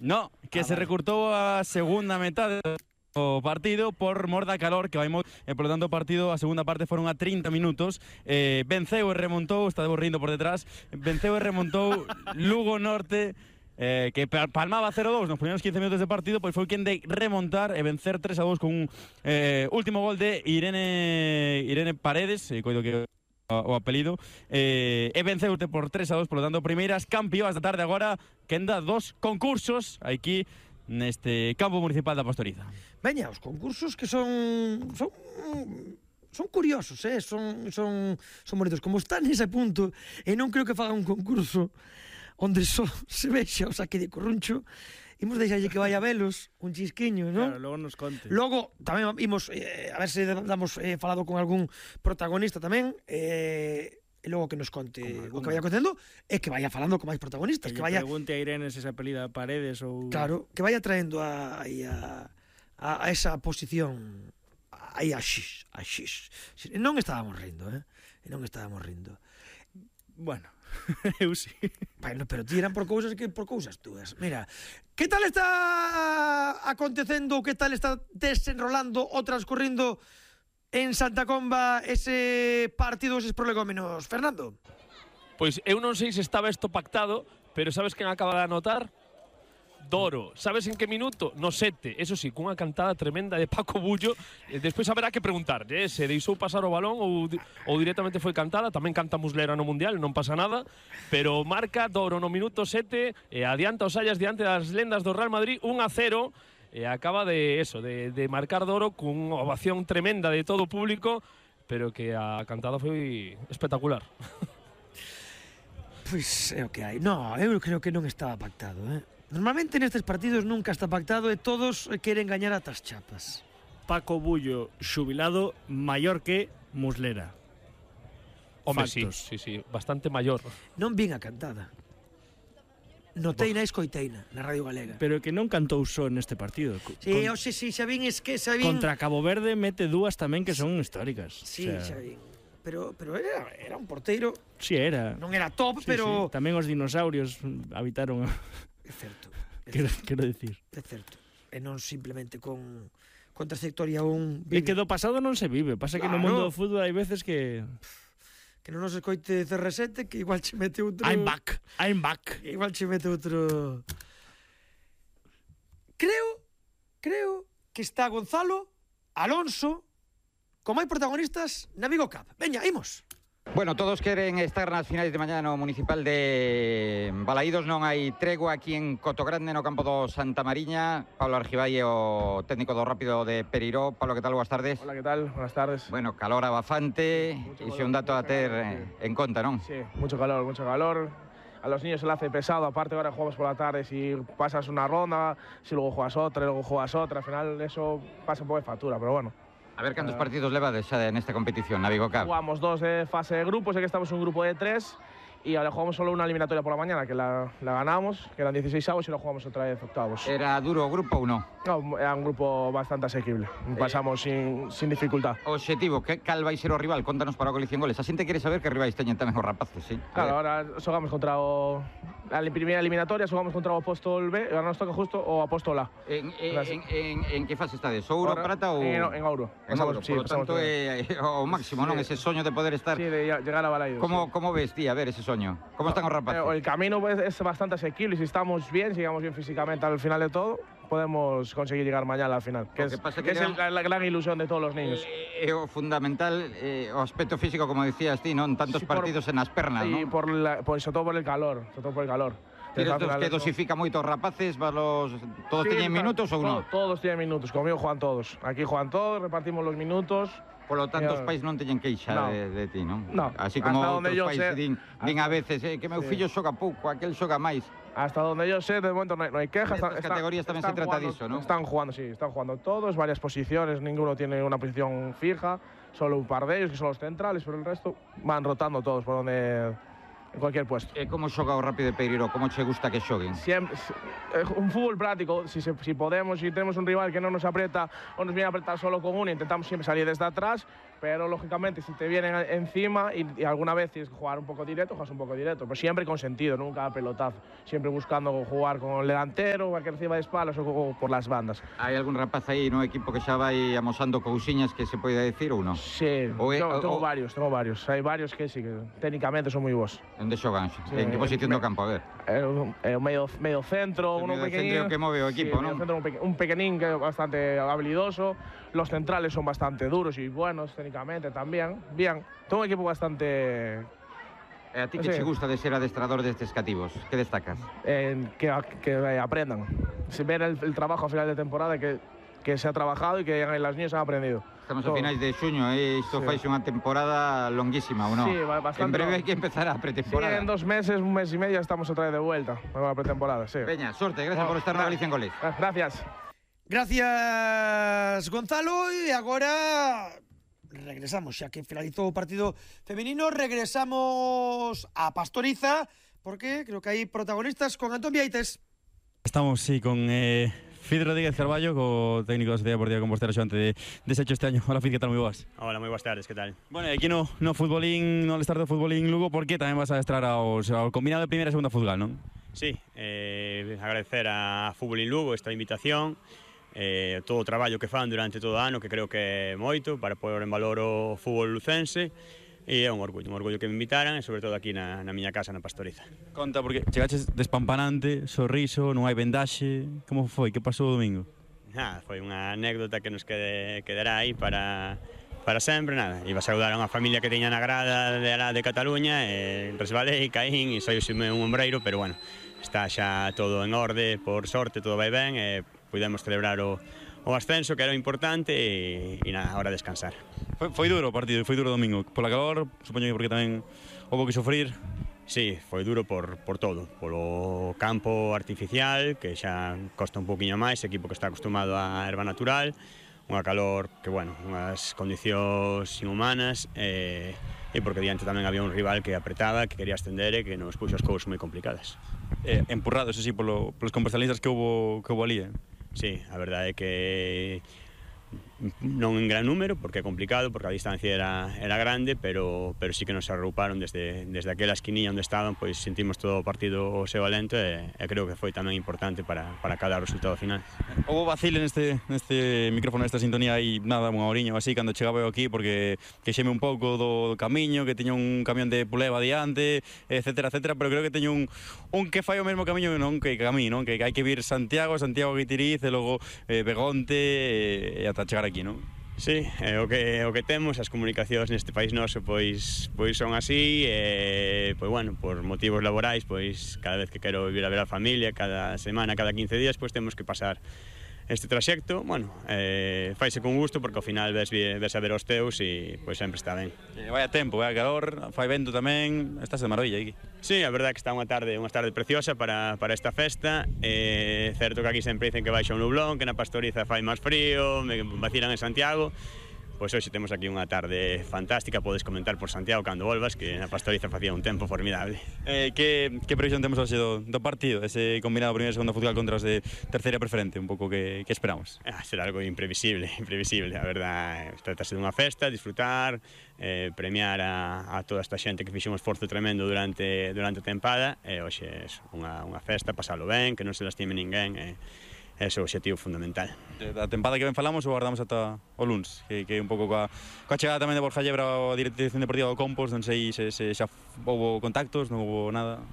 No, que se recurtou a segunda metade o partido por mor da calor que vai por lo tanto o partido a segunda parte foron a 30 minutos. Venceu e remontou, está borrindo por detrás, venceu e remontou Lugo Norte, que palmaba 0-2 nos primeiros 15 minutos de partido, pois foi quen de remontar e vencer 3-2 con un último gol de Irene Paredes, coido que o apelido, e venceute por 3-2, por lo tanto primeiras campeoas da tarde agora, que anda dos concursos aquí neste campo municipal da Pastoriza. Veña, os concursos que son curiosos, son bonitos. Como están nese punto, e non creo que faga un concurso onde só se vexa o saque de Corruncho, imos deixarlle que vaya a velos un chisquiño, non? Claro, logo nos conte. Logo tamén imos a ver se damos falado con algún protagonista tamén, e logo que nos conte o que vaya acontecendo e que vaya falando con máis protagonistas, que vaya pregunte a Irene se apelida Paredes ou... Claro, que vaya traendo a esa posición aí a xis. Non estábamos rindo, non estábamos rindo. Bueno, eu sí. Bueno, pero tiran por cousas que por cousas túas. Mira, que tal está acontecendo, que tal está desenrolando ou transcurrindo en Santa Comba ese partido, eses prolegómenos, Fernando? Pois eu non sei se estaba isto pactado, pero sabes quen acaba de anotar? Doro. Sabes en que minuto? No 7. Eso sí, cunha cantada tremenda de Paco Bullo. Despois haberá que preguntar se deixou pasar o balón ou directamente foi cantada. Tamén canta Muslera no Mundial, non pasa nada. Pero marca Doro no minuto 7 e adianta os Sallas diante das lendas do Real Madrid 1-0. E acaba de marcar Doro cunha ovación tremenda de todo o público, pero que a cantada foi espectacular. Pois é o que hai. No, eu creo que non estaba pactado, Normalmente nestes partidos nunca está pactado e todos queren gañar ata as chapas. Paco Bullo, xubilado, maior que Muslera. Home, sí, bastante maior. Non vin a cantada. Noteina e escoiteina na Radio Galega. Pero que non cantou só neste partido. Sí, xa vin. Contra Cabo Verde mete dúas tamén que son históricas. Sí, xa vin. Pero era un porteiro. Sí, era. Non era top, pero... Sí. Tamén os dinosaurios habitaron... É certo. Quero dicir. É certo. E non simplemente con trayectoria un... E que do pasado non se vive. Pasa que no mundo do fútbol hai veces que... Que non nos escoite CR7, que igual che mete outro... I'm back. Igual che mete outro... Creo que está Gonzalo Alonso con máis protagonistas na Vigo Cup. Veña, imos. Bueno, todos queren estar nas finais de mañá no Municipal de Balaídos. Non hai tregua aquí en Cotogrande, no campo do Santa Mariña. Pablo Argivalle, o técnico do Rápido de Pereiró. Pablo, que tal? Boas tardes. Hola, que tal? Buenas tardes. Bueno, calor abafante, iso é un dato a ter en conta, non? Sí, mucho calor. A los niños se le hace pesado, aparte ahora jugamos por la tarde, si pasas una ronda, si luego juegas otra, al final eso pasa un poco de factura, pero bueno. A ver, cantos partidos levades xa nesta competición, na Vigo Cup? Jugamos 2 de fase de grupos, que estamos en un grupo de 3 y ahora jugamos solo una eliminatoria por la mañana, que la ganamos, que eran 16avos y ahora jugamos otra vez octavos. Era duro o grupo ou non? No, era un grupo bastante asequible, pasamos sin dificultad. Objetivo, cal vai ser o rival? Contanos para o Coalición Goles. A xente quere saber que rivais teñen tamén os rapaces, sí? Claro, ahora xogamos contra a primeira eliminatoria, xogamos contra o Apóstol B, e agora nos toca justo o Apóstol A. En que fase estades? Ouro, prata ou...? En ouro. En ouro, por lo tanto é o máximo, non? Ese soño de poder estar... Sí, de llegar a Balaídos. Como ves, tía, a ver ese soño? ¿Cómo están los rapaces? El camino es bastante asequible y si estamos bien, si llegamos bien físicamente al final de todo, podemos conseguir llegar mañana al final, que es la gran ilusión de todos los niños. O fundamental, o aspecto físico, como decías ti, ¿no? En tantos partidos en las pernas, ¿no? Y sobre todo por el calor, que dosifica moito os rapaces, todos tienen minutos ou non? Todos tienen minutos, conmigo juegan todos. Aquí juegan todos, repartimos los minutos. Por lo tanto, os pais non teñen queixa de ti, non? No. Así como outros pais din a veces que meu fillo xoga pouco, aquel xoga máis. Hasta donde yo sé, de momento no hay quejas. En estas categorías tamén se trata disso, non? Están jugando todos, varias posiciones, ninguno tiene una posición fija, solo un par de ellos que son los centrales, pero el resto van rotando todos por donde... en cualquier puesto. Como xoga o Rápido de Pereiró? Como che gusta que xoguen? Siempre, un fútbol práctico, si podemos, si tenemos un rival que no nos aprieta o nos viene a apretar solo con uno, intentamos siempre salir desde atrás pero lógicamente si te vienen encima y alguna vez tienes que jugar un poco directo, juegas un poco directo, pero siempre con sentido, nunca a pelotazo, siempre buscando jugar con el delantero, a que reciba de espaldas o por las bandas. Hai algún rapaz aí no equipo que xa vai amosando cousiñas que se poida decir ou non? Sí, tengo varios. Hai varios que sí, que técnicamente son moi bons. Onde xogan? En que posición do campo? A ver. Medio centro, uno pequeñín. Que move o equipo, sí, non? Un pequeñín que es bastante habilidoso. Los centrales son bastante duros y buenos técnicamente también. Bien, tengo un equipo bastante... A ti que te gusta de ser adestrador destes cativos? Que destacas? Que aprendan. Se ven el trabajo a final de temporada que se ha trabajado y que las niñas han aprendido. Estamos a finais de xuño e isto faise unha temporada longuísima, ou non? Sí, bastante. En breve hai que empezar a pretemporada. Sí, en 2 meses, 1 mes y medio estamos otra vez de vuelta a la pretemporada, sí. Peña, sorte, gracias por estar na Galicia en Goles. Gracias. Gracias, Gonzalo. E agora regresamos, xa que finalizou o partido femenino, regresamos a Pastoriza, porque creo que hai protagonistas con Antón Vieites. Estamos, sí, con Fid Rodríguez Carballo, co técnico da Sociedade Deportiva Compostela xogante de deshecho este año. Hola, Fid, que tal? Moi boas. Hola, moi boas tardes, que tal? Bueno, aquí no futbolín, no estar do futbolín Lugo, porque tamén vas a adestrar ao combinado de primeira e segunda futgal, non? Sí, agradecer a Fútbolín Lugo esta invitación, todo o traballo que fan durante todo o ano, que creo que é moito, para pôr en valor o fútbol lucense, e é un orgullo que me invitaran, e sobre todo aquí na miña casa, na Pastoriza. Conta, porque chegaches despampanante, sorriso, non hai vendaxe, como foi, que pasou o domingo? Nada, foi unha anécdota que nos quedará aí para sempre, nada. Iba a saudar a unha familia que teña na grada de Cataluña, resbalei, caín e saíuseme un ombreiro, pero bueno, está xa todo en orde, por sorte, todo vai ben, e pudemos celebrar o ascenso, que era importante, e nada, ahora descansar. Foi duro o partido, foi duro o domingo, pola calor, supoño que porque tamén houve que sufrir. Sí, foi duro por todo, polo campo artificial, que xa costa un poquinho máis, equipo que está acostumado á erva natural, unha calor que, bueno, unhas condicións inhumanas, e porque diante tamén había un rival que apretaba, que quería ascender e que nos puxo as cousas moi complicadas. Empurrados, así, polos compostelistas que houve ali, Sí, a verdade é que non en gran número, porque é complicado, porque a distancia era grande, pero sí que nos arrouparon desde aquela esquinilla onde estaban, pois sentimos todo o partido o seu alento, e creo que foi tamén importante para cada resultado final. Houve vacile neste micrófono, nesta sintonía, e nada, unha horiña así, cando chegaba eu aquí, porque queixeme un pouco do camiño, que tiña un camión de puleva adiante, etcétera, pero creo que teño un que fai o mesmo camiño non que camí, non? Que hai que vir Santiago Guitiriz, e logo Begonte, e ata chegar aquí, non? Sí, o que temos, as comunicacións neste país noso pois son así, e pois bueno, por motivos laborais, pois cada vez que quero vir a ver a familia, cada semana, cada 15 días, pois temos que pasar este traxecto. Bueno, faise con gusto, porque ao final ves a ver os teus e pois sempre está ben. Vai a tempo, vai a calor, fai vento tamén, estás de maravilla aquí. Sí, a verdade é que está unha tarde preciosa para esta festa. É certo que aquí sempre dicen que baixa un nublón, que na Pastoriza fai máis frío, me vacilan en Santiago. Pois hoxe temos aquí unha tarde fantástica, podes comentar por Santiago cando volvas, que na Pastoriza facía un tempo formidable. Que previsión temos hoxe do partido, ese combinado primeira e segunda futbol contra os de terceira preferente, un pouco que esperamos? Será algo imprevisible, a verdade. Trátase dunha festa, disfrutar, premiar a toda esta xente que fixe un esforzo tremendo durante a tempada, e hoxe é unha festa, pasalo ben, que non se lastime ninguén, ese é o objetivo fundamental. Da tempada que ben falamos, ou guardamos ata o luns, que un pouco coa chegada tamén de Borja Llebra ao dirección deportiva do Compos, non sei se xa houve contactos, non houve nada.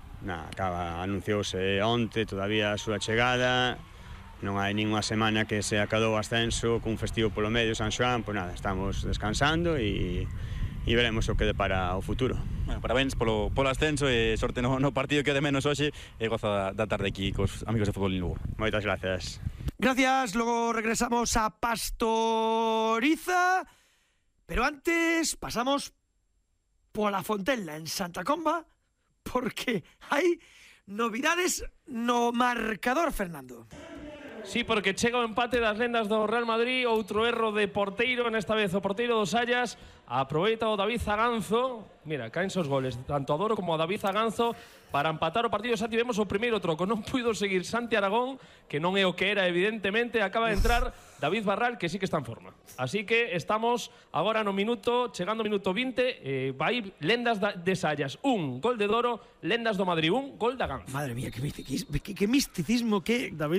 Anunciouse onte todavía a súa chegada, non hai ninguna semana que se acadou o ascenso cun festivo polo medio, San Xoán, pois nada, estamos descansando e veremos o que depara o futuro. Bueno, parabéns polo ascenso, e sorte no partido que de menos hoxe, e goza da tarde aquí cos amigos de Fútbolín Lugo. Moitas gracias. Gracias, logo regresamos a Pastoriza, pero antes pasamos pola Fontela en Santa Comba, porque hai novidades no marcador, Fernando. Sí, porque chega o empate das lendas do Real Madrid, outro erro de porteiro, nesta vez o porteiro dos Sallas, aproveita o David Zaganzo, mira, caen os goles, tanto a Doro como a David Zaganzo, para empatar o partido. Xa tivemos o primeiro troco, non puido seguir Santi Aragón, que non é o que era evidentemente, acaba de entrar David Barral, que sí que está en forma. Así que estamos agora no minuto, chegando ao minuto 20, vai lendas de Sallas, 1 gol de Doro, lendas do Madrid, 1 gol da Ganzo. Madre mía, que misticismo, que... David